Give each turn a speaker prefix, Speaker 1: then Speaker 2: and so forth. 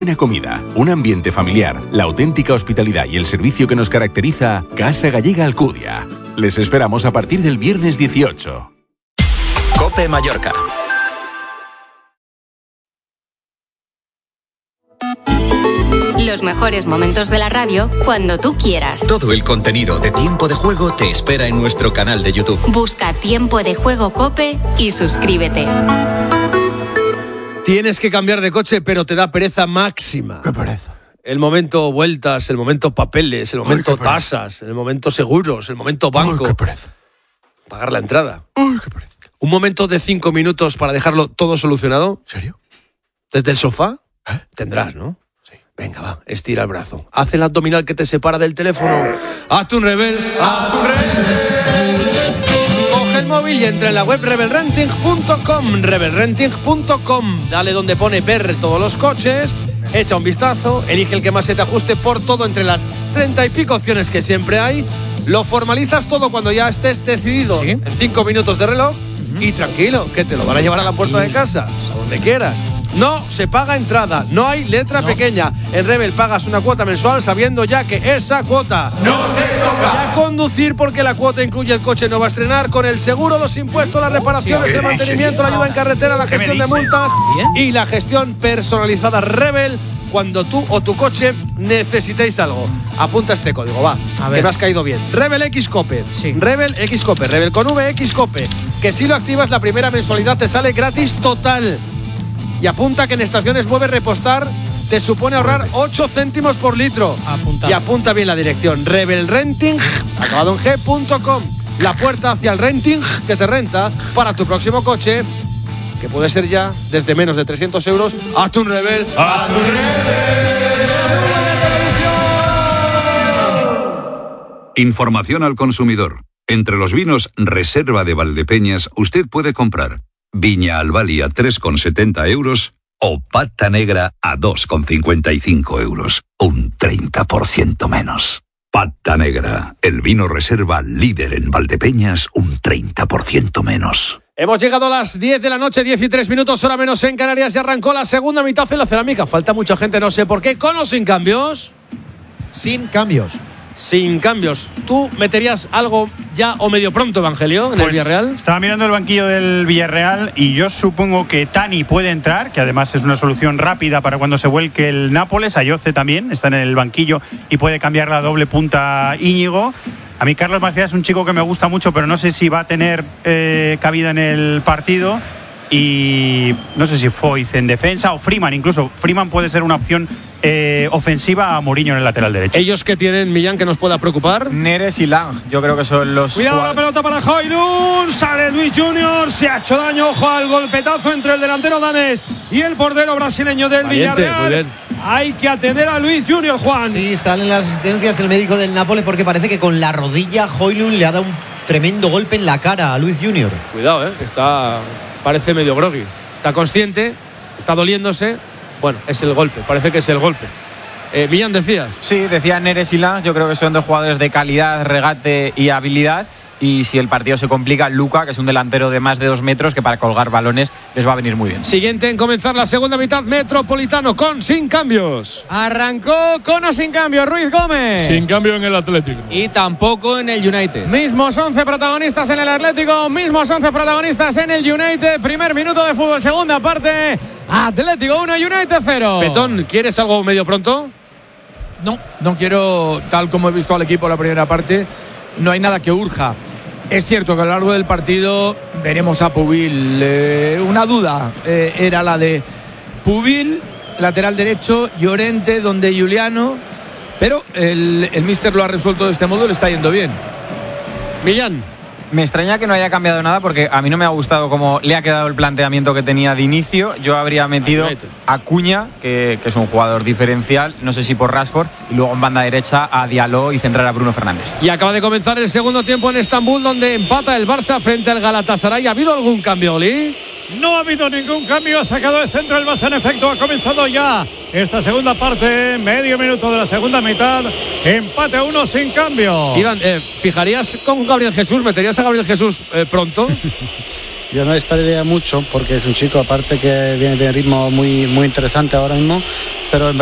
Speaker 1: Buena comida, un ambiente familiar, la auténtica hospitalidad y el servicio que nos caracteriza, Casa Gallega Alcudia. Les esperamos a partir del viernes 18.
Speaker 2: COPE Mallorca.
Speaker 3: Los mejores momentos de la radio cuando tú quieras.
Speaker 2: Todo el contenido de Tiempo de Juego te espera en nuestro canal de YouTube.
Speaker 3: Busca Tiempo de Juego COPE y suscríbete.
Speaker 4: Tienes que cambiar de coche, pero te da pereza máxima.
Speaker 5: ¡Qué pereza!
Speaker 4: El momento vueltas, el momento papeles, el momento tasas, el momento seguros, el momento banco.
Speaker 5: ¡Ay, qué pereza!
Speaker 4: Pagar la entrada.
Speaker 5: ¡Ay, qué pereza!
Speaker 4: Un momento de 5 minutos para dejarlo todo solucionado.
Speaker 5: ¿En serio?
Speaker 4: ¿Desde el sofá?
Speaker 5: ¿Eh?
Speaker 4: Tendrás, ¿no? Sí. Venga, va, estira el brazo. Haz el abdominal que te separa del teléfono. ¡Hazte un rebel! ¡Hazte un rebel! Coge el móvil y entra en la web rebelrenting.com. Rebelrenting.com. Dale donde pone ver todos los coches. Echa un vistazo. Elige el que más se te ajuste por todo entre las 30 y pico opciones que siempre hay. Lo formalizas todo cuando ya estés decidido. ¿Sí? En 5 minutos de reloj. Y tranquilo, que te lo van a llevar a la puerta de casa, a donde quieras. No se paga entrada, no hay letra pequeña. En Rebel pagas una cuota mensual sabiendo ya que esa cuota no se toca. Y a conducir porque la cuota incluye el coche nuevo a estrenar con el seguro, los impuestos, las reparaciones, el mantenimiento, la ayuda en carretera, la gestión de multas y la gestión personalizada. Rebel, cuando tú o tu coche necesitéis algo. Apunta este código, va, que me has caído bien. Rebel X Cope. Sí. Rebel X Cope. Rebel con V X Cope. Que si lo activas, la primera mensualidad te sale gratis total. Y apunta que en Estaciones Mueve repostar te supone ahorrar 8 céntimos por litro. Y apunta bien la dirección. Rebelrenting, acabado en g.com. La puerta hacia el renting que te renta para tu próximo coche, que puede ser ya desde menos de 300 euros. ¡Hazte un Rebel! ¡Hazte un Rebel!
Speaker 6: Información al consumidor. Entre los vinos Reserva de Valdepeñas usted puede comprar Viña Albali a 3,70 euros o Pata Negra a 2,55 euros. Un 30% menos. Pata Negra, el vino reserva líder en Valdepeñas, un 30% menos.
Speaker 4: Hemos llegado a las 10 de la noche, 10 y 3 minutos, hora menos en Canarias, y arrancó la segunda mitad en la cerámica. Falta mucha gente, no sé por qué. ¿Con o sin cambios?
Speaker 7: Sin cambios.
Speaker 4: Sin cambios. ¿Tú meterías algo ya o medio pronto, Evangelio, en el Villarreal?
Speaker 8: Estaba mirando el banquillo del Villarreal y yo supongo que Tani puede entrar, que además es una solución rápida para cuando se vuelque el Nápoles. Ayoce también está en el banquillo y puede cambiar la doble punta Íñigo. A mí Carlos Macías es un chico que me gusta mucho, pero no sé si va a tener cabida en el partido. Y no sé si Foyth en defensa o Freeman, incluso Freeman puede ser una opción ofensiva a Mourinho en el lateral derecho.
Speaker 4: ¿Ellos que tienen, Millán, que nos pueda preocupar?
Speaker 9: Neres y Lang, yo creo que son los...
Speaker 4: Cuidado la pelota para Højlund, sale Luis Junior, se ha hecho daño, ojo al golpetazo entre el delantero danés y el portero brasileño del Villarreal. Hay que atender a Luis Junior, Juan.
Speaker 7: Sí, salen las asistencias el médico del Nápoles porque parece que con la rodilla Højlund le ha dado un tremendo golpe en la cara a Luis Junior.
Speaker 4: Cuidado, que parece medio groggy. Está consciente, está doliéndose. Bueno, es el golpe, parece que es el golpe. Millán, decías.
Speaker 9: Sí, decía Neres y Lang, yo creo que son dos jugadores de calidad, regate y habilidad. Y si el partido se complica, Luka, que es un delantero de más de 2 metros, que para colgar balones les va a venir muy bien.
Speaker 4: Siguiente en comenzar la segunda mitad, Metropolitano, con sin cambios.
Speaker 10: Arrancó con o sin cambio Ruiz Gómez.
Speaker 5: Sin cambio en el Atlético.
Speaker 10: Y tampoco en el United. Mismos 11 protagonistas en el Atlético, mismos 11 protagonistas en el United. Primer minuto de fútbol, segunda parte. Atlético 1, United 0.
Speaker 4: Petón, ¿quieres algo medio pronto?
Speaker 11: No quiero, tal como he visto al equipo en la primera parte, no hay nada que urja. Es cierto que a lo largo del partido veremos a Pubil. Una duda era la de Pubil, lateral derecho, Llorente, donde Juliano, pero el míster lo ha resuelto de este modo, le está yendo bien.
Speaker 4: Millán.
Speaker 9: Me extraña que no haya cambiado nada porque a mí no me ha gustado cómo le ha quedado el planteamiento que tenía de inicio. Yo habría metido a Cuña, que es un jugador diferencial, no sé si por Rashford, y luego en banda derecha a Diallo y centrar a Bruno Fernández.
Speaker 4: Y acaba de comenzar el segundo tiempo en Estambul, donde empata el Barça frente al Galatasaray. ¿Ha habido algún cambio, Oli?
Speaker 12: No ha habido ningún cambio, ha sacado el centro el Barça, en efecto, ha comenzado ya esta segunda parte, medio minuto de la segunda mitad, empate 1 sin cambio.
Speaker 4: Iván, ¿fijarías con Gabriel Jesús? ¿Meterías a Gabriel Jesús pronto?
Speaker 5: Yo no esperaría mucho porque es un chico aparte que viene de ritmo muy, muy interesante ahora mismo, pero en